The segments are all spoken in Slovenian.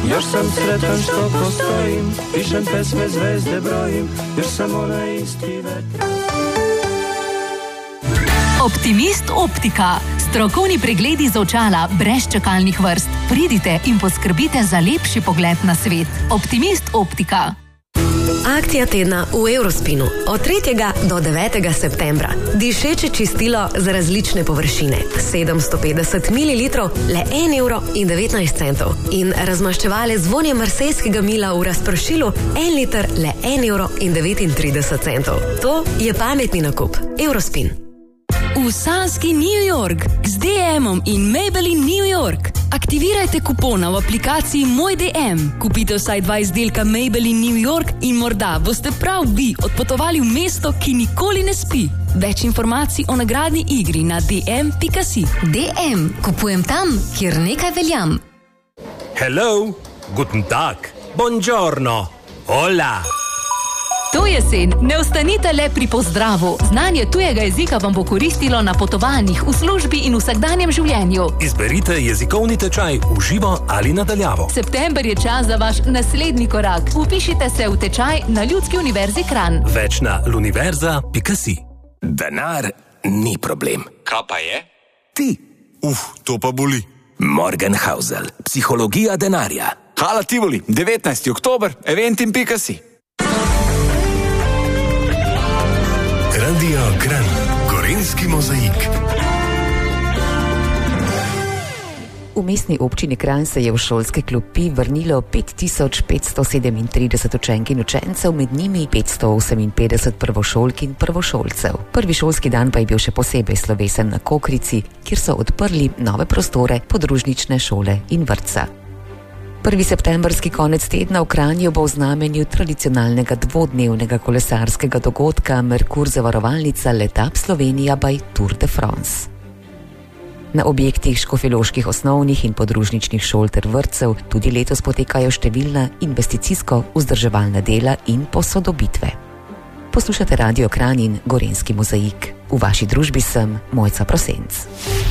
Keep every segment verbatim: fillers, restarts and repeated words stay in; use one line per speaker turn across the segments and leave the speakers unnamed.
Još sam sretan što postojim, pišem pesme, zvezde brojim, još sam onaj isti vetar.
Optimist Optika. Strokovni pregledi z očala brez čakalnih vrst. Pridite in poskrbite za lepši pogled na svet. Optimist Optika.
Akcija tedna v Eurospinu od tretjega do devetega septembra. Dišeče čistilo za različne površine. sedemsto petdeset mililitrov, le en evro in devetnajst centov. In razmaščevalec vonje marsejskega mila v razpršilu, en liter, le en evro in devetintrideset centov. To je pametni nakup. Eurospin.
V sanski New York z D M-om in Maybelline New York. Aktivirajte kupona v aplikaciji Moj D M. Kupite vsaj dva izdelka Maybelline New York in morda boste prav vi odpotovali v mesto, ki nikoli ne spi. Več informacij o nagradni igri na d m pika si.
D M. Kupujem tam, kjer nekaj veljam.
Hello, guten Tag, buongiorno, hola.
To jesen ne ostanite le pri pozdravu. Znanje tujega jezika vam bo koristilo na potovanjih, v službi in vsakdanjem življenju.
Izberite jezikovni tečaj v živo ali nadaljavo.
September je čas za vaš naslednji korak. Vpišite se v tečaj na Ljudski univerzi Kranj.
Več na luniverza pika si.
Denar ni problem.
Kaj pa je?
Ti.
Uf, to pa boli.
Morgan Housel, psihologija denarja.
Hala Tivoli, devetnajsti oktober, eventim pika si.
Radio Kranj, Gorenjski mozaik.
V mestni občini Kranj se je v šolske klopi vrnilo pet tisoč petsto sedemintrideset učenk in učencev, med njimi petsto oseminpetdeset prvošolk in prvošolcev. Prvi šolski dan pa je bil še posebej slovesen na Kokrici, kjer so odprli nove prostore podružnične šole in vrtca. Prvi septembrski konec tedna v Kranju bo v znamenju tradicionalnega dvodnevnega kolesarskega dogodka Merkur zavarovalnica Letap Slovenija by Tour de France. Na objektih škofjeloških osnovnih in podružničnih šol ter vrtcev tudi letos potekajo številna investicijsko-vzdrževalna dela in posodobitve. Poslušate Radio Kranj in Gorenjski mozaik. V vaši družbi sem Mojca Prosenc.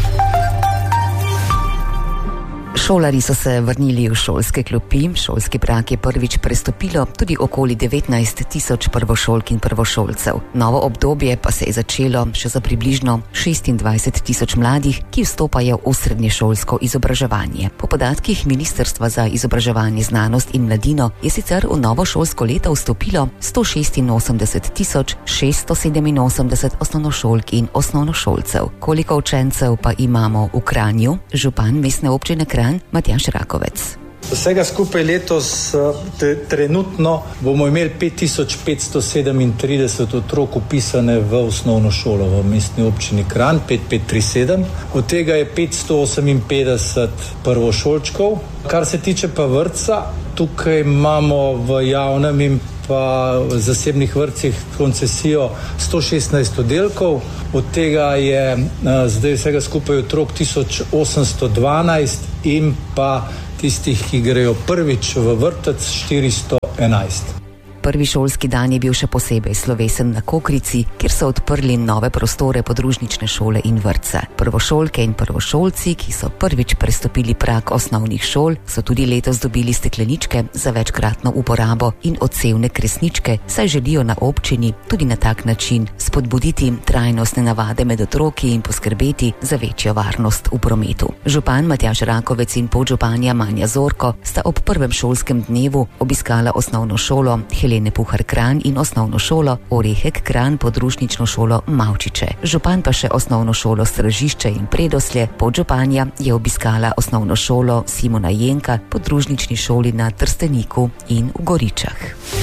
Šolari so se vrnili v šolske klopi, šolski prag je prvič prestopilo tudi okoli devetnajst tisoč prvošolk in prvošolcev. Novo obdobje pa se je začelo še za približno šestindvajset tisoč mladih, ki vstopajo v srednješolsko izobraževanje. Po podatkih Ministrstva za izobraževanje, znanost in mladino je sicer v novo šolsko leto vstopilo sto šestinosemdeset tisoč šeststo sedeminosemdeset osnovnošolk in osnovnošolcev. Koliko učencev pa imamo v Kranju? Župan mestne občine Kranj Matjaž Rakovec.
Vsega skupaj letos te, trenutno bomo imeli pet tisoč petsto sedemintrideset otrok upisane v osnovno šolo v mestni občini Kranj, pet tisoč petsto trideset sedem. Od tega je petsto oseminpetdeset prvošolčkov. Kar se tiče pa vrtca, tukaj imamo v javnem in pa v zasebnih vrtcih koncesijo sto šestnajst oddelkov. Od tega je zdaj vsega skupaj otrok tisoč osemsto dvanajst in pa tistih, ki grejo prvič v vrtec, štiristo enajst.
Prvi šolski dan je bil še posebej slovesen na Kokrici, kjer so odprli nove prostore podružnične šole in vrtca. Prvošolke in prvošolci, ki so prvič prestopili prag osnovnih šol, so tudi letos dobili stekleničke za večkratno uporabo in odsevne kresničke, saj želijo na občini tudi na tak način spodbuditi trajnostne navade med otroki in poskrbeti za večjo varnost v prometu. Župan Matjaž Rakovec in podžupanja Manja Zorko sta ob prvem šolskem dnevu obiskala osnovno šolo Helene Puhar Kranj in osnovno šolo Orehek Kranj, podružnično šolo Mavčiče. Župan pa še osnovno šolo Stražišče in Predoslje, podžupanja je obiskala osnovno šolo Simona Jenka, podružnični šoli na Trsteniku in v Goričah.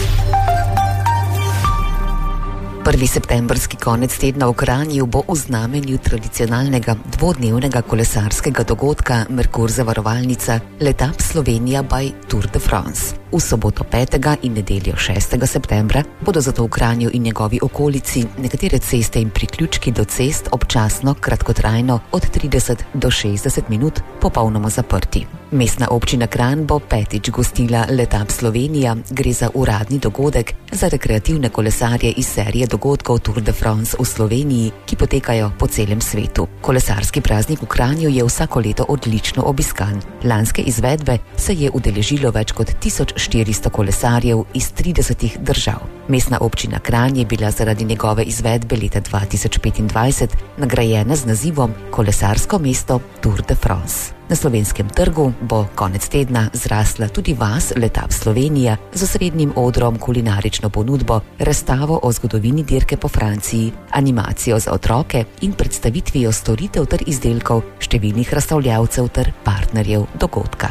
Prvi septembrski konec tedna v Kranju bo v znamenju tradicionalnega dvodnevnega kolesarskega dogodka Merkur zavarovalnica Letap Slovenija by Tour de France. V soboto petega in nedeljo šestega septembra bodo zato v Kranju in njegovi okolici nekatere ceste in priključki do cest občasno kratkotrajno od trideset do šestdeset minut popolnoma zaprti. Mestna občina Kranj bo petič gostila Letap Slovenija, gre za uradni dogodek za rekreativne kolesarje iz serije dogodkov Tour de France v Sloveniji, ki potekajo po celem svetu. Kolesarski praznik v Kranju je vsako leto odlično obiskan. Lanske izvedbe se je udeležilo več kot tisoč štiristo kolesarjev iz tridesetih držav. Mestna občina Kranj je bila zaradi njegove izvedbe leta dva tisoč petindvajset nagrajena z nazivom Kolesarsko mesto Tour de France. Na slovenskem trgu bo konec tedna zrasla tudi vas Letap Slovenija z osrednjim odrom, kulinarično ponudbo, razstavo o zgodovini dirke po Franciji, animacijo za otroke in predstavitvijo storitev ter izdelkov številnih razstavljavcev ter partnerjev dogodka.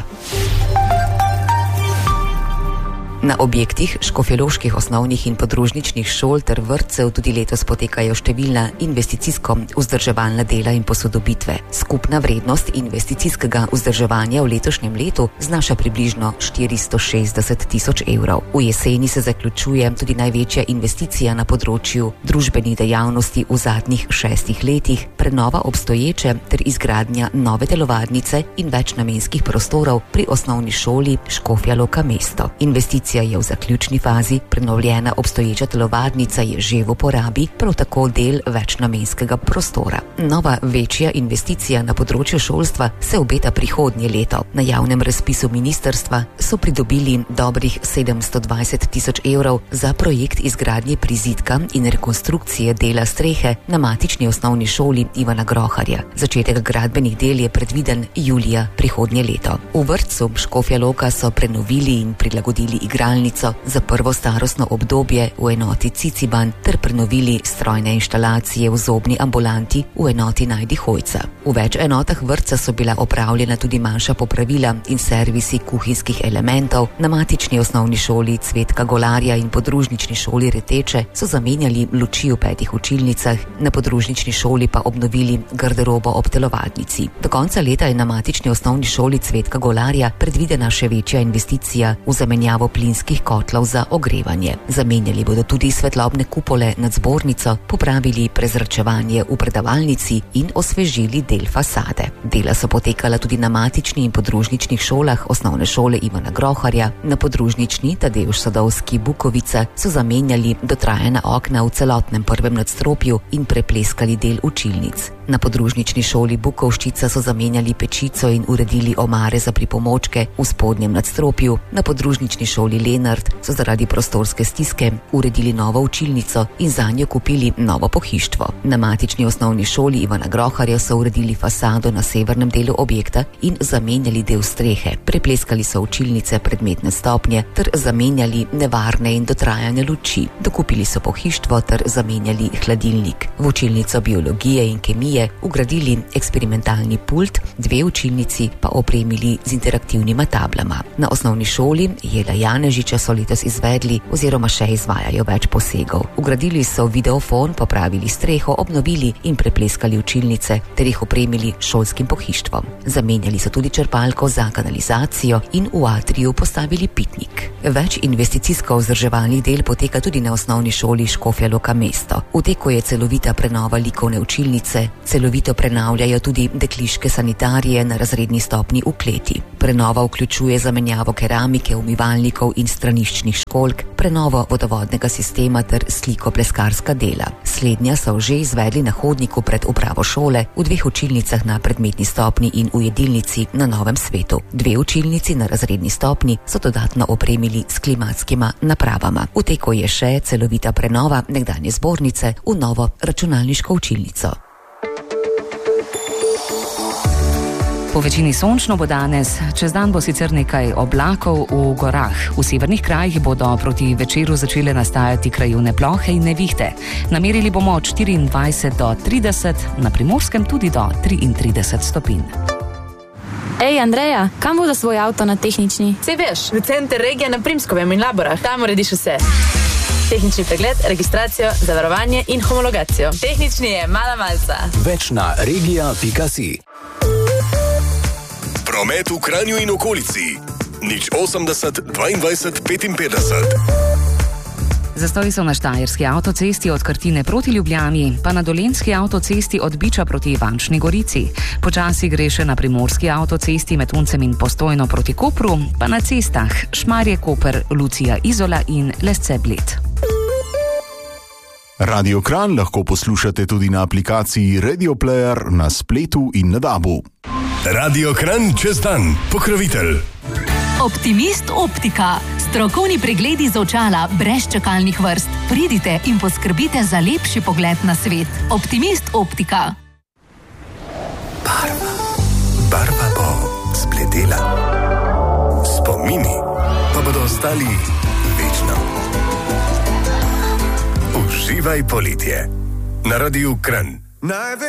Na objektih škofjeloških osnovnih in podružničnih šol ter vrtcev tudi letos potekajo številna investicijsko vzdrževalna dela in posodobitve. Skupna vrednost investicijskega vzdrževanja v letošnjem letu znaša približno štiristo šestdeset tisoč evrov. V jeseni se zaključuje tudi največja investicija na področju družbenih dejavnosti v zadnjih šestih letih, prenova obstoječe ter izgradnja nove telovadnice in večnamenskih prostorov pri osnovni šoli Škofja Loka mesto. Investicija je v zaključni fazi, prenovljena obstoječa telovadnica je že v uporabi, prav tako del večnamenskega prostora. Nova večja investicija na področju šolstva se obeta prihodnje leto. Na javnem razpisu ministrstva so pridobili dobrih sedemsto dvajset tisoč evrov za projekt izgradnje prizidka in rekonstrukcije dela strehe na matični osnovni šoli Ivana Groharja. Začetek gradbenih del je predviden julija prihodnje leto. V vrtcu Škofja Loka so prenovili in prilagodili igralnico za prvo starostno obdobje v enoti Ciciban ter prenovili strojne inštalacije v zobni ambulanti v enoti Najdi Hojca. V več enotah vrtca so bila opravljena tudi manjša popravila in servisi kuhinjskih elementov. Na matični osnovni šoli Cvetka Golarja in podružnični šoli Reteče so zamenjali luči v petih učilnicah, na podružnični šoli pa obnovili garderobo ob telovadnici. Do konca leta je na matični osnovni šoli Cvetka Golarja predvidena še večja investicija v zamenjavo plinskih kotlov za ogrevanje. Zamenjali bodo tudi svetlobne kupole nad zbornico, popravili prezračevanje v predavalnici in osvežili del fasade. Dela so potekala tudi na matični in podružničnih šolah osnovne šole Ivana Groharja. Na podružnični Tadeuš Sadovski Bukovica so zamenjali dotrajana okna v celotnem prvem nadstropju in prepleskali del učilnic. Na podružnični šoli Bukovščica so zamenjali pečico in uredili omare za pripomočke v spodnjem nadstropju. Na podružnični šoli Lenart so zaradi prostorske stiske uredili novo učilnico in zanjo kupili novo pohištvo. Na matični osnovni šoli Ivana Groharja so uredili fasado na severnem delu objekta in zamenjali del strehe. Prepleskali so učilnice predmetne stopnje ter zamenjali nevarne in dotrajane luči. Dokupili so pohištvo ter zamenjali hladilnik. V učilnico biologije in kemije ugradili eksperimentalni pult, dve učilnici pa opremili z interaktivnima tablama. Na osnovni šoli Jela Janežiča so letos izvedli oziroma še izvajajo več posegov. Ugradili so videofon, popravili streho, obnovili in prepleskali učilnice ter jih opremili šolskim pohištvom. Zamenjali so tudi črpalko za kanalizacijo in v atriju postavili pitnik. Več investicijsko vzdrževalnih del poteka tudi na osnovni šoli Škofja Loka mesto. V teku je celovita prenova likovne učilnice, celovito prenavljajo tudi dekliške sanitarije na razredni stopni v kleti. Prenova vključuje zamenjavo keramike, umivalnikov in straniščnih školjk, prenovo vodovodnega sistema ter sliko-pleskarska dela. Slednja so že izvedli na hodniku pred upravo šole, v dveh učilnicah na predmetni stopni in v jedilnici na Novem svetu. Dve učilnici na razredni stopni so dodatno opremili s klimatskima napravama. V teku je še celovita prenova nekdanje zbornice v novo računalniško učilnico.
Po večini sončno bo danes, čez dan bo sicer nekaj oblakov v gorah. V severnih krajih bodo proti večeru začele nastajati krajevne plohe in nevihte. Namerili bomo od štiriindvajset do trideset, na Primorskem tudi do triintrideset stopinj.
Ej, Andreja, kam bo za svoj avto na tehnični?
Sej veš, v center regije na Primskovem in Laborah. Tam urediš vse. Tehnični pregled, registracijo, zavarovanje in homologacijo. Tehnični je mala malca.
Več na regija pika si.
Promet v Kranju in okolici. nič osemdeset dvaindvajset petinpetdeset.
Zastoji so na Štajerski avtocesti od Krtine proti Ljubljani, pa na Dolenjski avtocesti od Biča proti Ivančni Gorici. Počasi gre še na Primorski avtocesti med Uncem in Postojno proti Kopru, pa na cestah Šmarje Koper, Lucija Izola in Lesce Bled.
Radio Kranj lahko poslušate tudi na aplikaciji Radio Player na spletu in na dabu.
Radio Kranj čez dan, pokrovitelj.
Optimist Optika. Strokovni pregledi z očala brez čakalnih vrst. Pridite in poskrbite za lepši pogled na svet. Optimist Optika.
Barva. Barva bo spletela. Spomini pa bodo ostali večno. Uživaj poletje. Na Radiu Kranj.